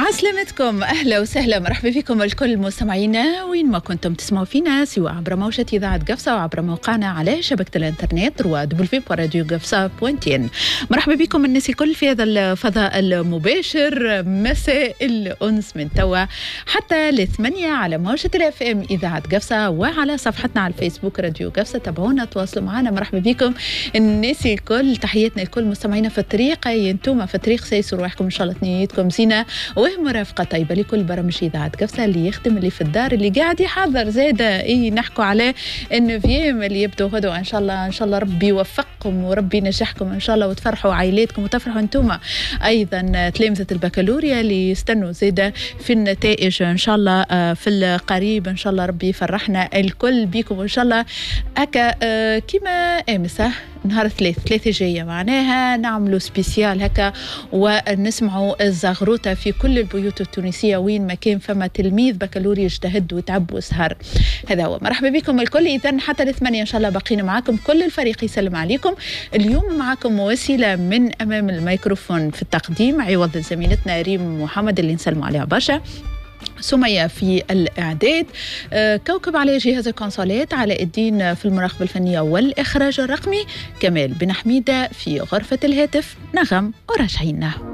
عسلامتكم، أهلا وسهلا، مرحبا بكم الكل مستمعينا وين ما كنتم تسمعوا فينا، سواء عبر موجة إذاعة قفصة وعبر موقعنا على شبكة الإنترنت www.radioqafsa.in. مرحبا بكم الناس الكل في هذا الفضاء المباشر مساء الأنس من توا حتى 8 على موجة الأف ام إذاعة قفصة وعلى صفحتنا على الفيسبوك راديو قفصة. تابعونا تواصلوا معنا. مرحبا بكم الناس الكل، تحياتنا الكل مستمعينا في الطريق، انتم في الطريق سيسوا رواحكم إن شاء الله تنيتكم زينة ومرافقة طيبة لكل برامج إذاعة قفصة، اللي يخدم اللي في الدار اللي قاعد يحضر زادة نحكوا على النوفيام اللي يبدو غدوة إن شاء الله. إن شاء الله ربي يوفقكم وربي ينجحكم إن شاء الله وتفرحوا عائلاتكم وتفرحوا أنتم أيضا تلامذة البكالوريا اللي يستنوا زادة في النتائج إن شاء الله في القريب. إن شاء الله ربي يفرحنا الكل بيكم إن شاء الله. أكا كما أمسة نهار ثلاثة جاية معناها نعملوا سبيسيال هكا ونسمعوا الزغروطة في كل البيوت التونسية وين ما كان فما تلميذ بكالوريا اجتهد وتعب وسهر. هذا هو. مرحبا بكم الكل. إذن حتى 8 إن شاء الله باقيين معكم، كل الفريق يسلم عليكم. اليوم معكم وسيلة من أمام الميكروفون في التقديم عوض زميلتنا ريم محمد اللي نسلموا عليها برشا، سمية في الإعداد، كوكب على جهاز الكونسولات، علاء الدين في المراقبة الفنية والإخراج الرقمي، كمال بن حميدة في غرفة الهاتف. نغم وراجعينا.